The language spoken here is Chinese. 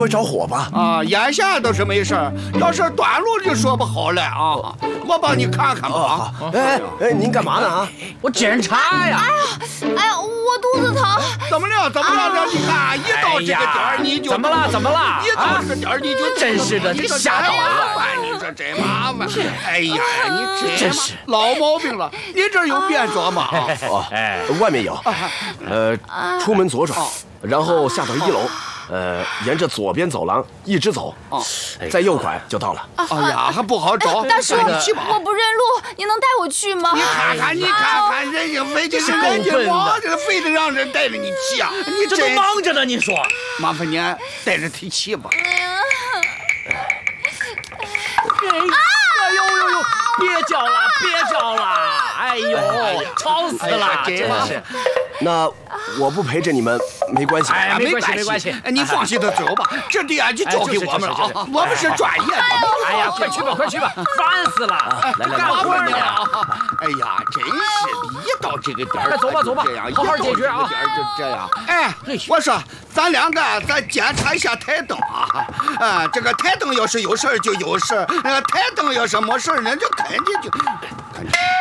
会着火吧？ 啊，眼下倒是没事儿，要是短路就说不好了啊。我帮你看看吧。 哎，您干嘛呢啊？ 我检查呀。 哎呀，我肚子疼。 怎么了？你看，一到这个点儿你就怎么了？ 一到这个点儿你就真是的，你吓到了。 你说真麻烦。哎呀，你真是老毛病了。你这有便装吗？ 外面有。出门左转，然后下到1楼。沿着左边走廊一直走，再右拐就到了。 哎呀，还不好找。 大叔，我不认路，你能带我去吗？ 你看看，人家非得是人家忙着，非得让人带着你骑啊！你这都忙着呢，你说？ 麻烦你带着他骑吧。 哎呦，别叫了！哎呦，吵死了，真是。 那我不陪着你们没关系。 哎，没关系。 你放心的走吧，这地就交给我们了啊，我们是专业的。 哎呀，快去吧，烦死了！来，干活呢。 哎呀，真是的，一到这个点儿， 走吧，好好解决啊。 就这样。哎，我说咱两个咱检查一下台灯啊。这个台灯要是有事儿就有事儿，台灯要是没事儿，那就肯定就。